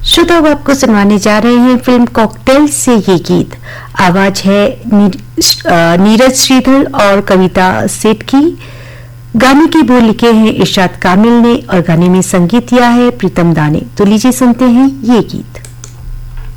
श्रोता आपको सुनवाने जा रहे हैं फिल्म कॉकटेल से ये गीत। आवाज है नीरज श्रीधर और कविता सेठ की। गाने के बोल लिखे हैं इरशाद कामिल ने और गाने में संगीत दिया है प्रीतम दा ने। तो लीजिए सुनते हैं ये गीत।